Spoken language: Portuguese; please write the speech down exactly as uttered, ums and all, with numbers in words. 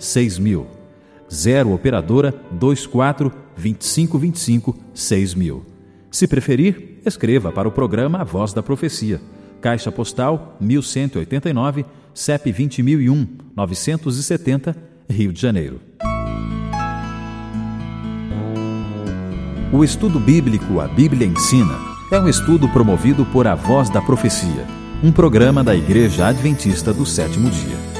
seis mil. zero Operadora vinte e quatro, vinte e cinco vinte e cinco, seis mil. Se preferir, escreva para o programa A Voz da Profecia. Caixa Postal mil cento e oitenta e nove, C E P vinte mil e um, novecentos e setenta, Rio de Janeiro. O estudo bíblico A Bíblia Ensina é um estudo promovido por A Voz da Profecia, um programa da Igreja Adventista do Sétimo Dia.